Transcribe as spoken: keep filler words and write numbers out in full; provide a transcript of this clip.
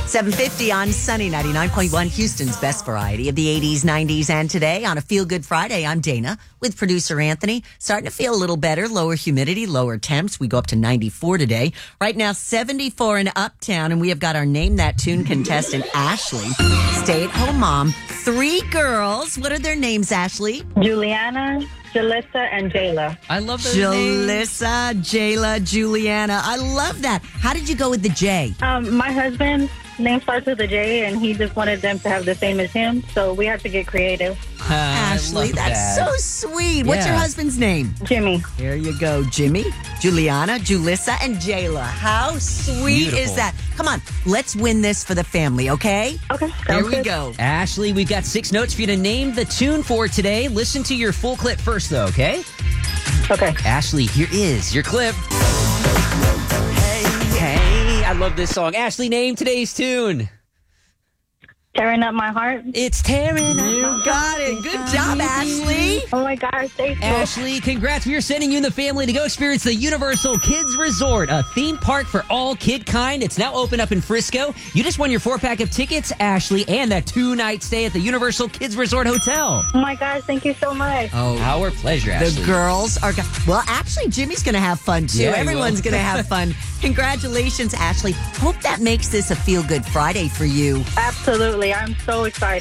seven fifty on Sunny ninety-nine point one, Houston's best variety of the eighties, nineties, and today on a Feel Good Friday. I'm Dana with producer Anthony. Starting to feel a little better. Lower humidity, lower temps. We go up to ninety-four today. Right now, seventy-four in Uptown, and we have got our Name That Tune contestant, Ashley. Stay-at-home mom. Three girls. What are their names, Ashley? Juliana, Jalissa, and Jayla. I love those names. Jalissa, Jayla, Juliana. I love that. How did you go with the J? Um, my husband's name starts with a J, and he just wanted them to have the same as him, so we had to get creative. Uh, Ashley, I love that's that. so sweet. What's Yeah. your husband's name? Jimmy. There you go, Jimmy, Juliana, Julissa, and Jayla. How sweet Beautiful. is that? Come on, let's win this for the family, okay? Okay. Here sounds we good. go. Ashley, we've got six notes for you to name the tune for today. Listen to your full clip first, though, okay? Okay. Ashley, here is your clip. Hey, hey, I love this song. Ashley, name today's tune. Tearing Up My Heart. It's Tearing Up You My got it. Good job, Ashley. Oh my gosh, thank you. Ashley, congrats. We are sending you and the family to go experience the Universal Kids Resort, a theme park for all kid kind. It's now open up in Frisco. You just won your four-pack of tickets, Ashley, and that two-night stay at the Universal Kids Resort Hotel. Oh my gosh, thank you so much. Oh, Our pleasure, Ashley. the girls are go- well. Actually, Jimmy's going to have fun too. Yeah, he Everyone's will. going to have fun. Congratulations, Ashley. Hope that makes this a feel good Friday for you. Absolutely. I'm so excited.